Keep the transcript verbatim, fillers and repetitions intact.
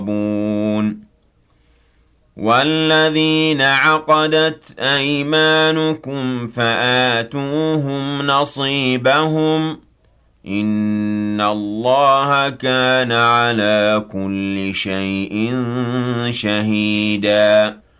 وَالَّذِينَ عَقَدَتْ أَيْمَانُكُمْ فَآتُوهُمْ نَصِيبَهُمْ ۖ إِنَّ اللَّهَ كَانَ عَلَىٰ كُلِّ شَيْءٍ شَهِيدًا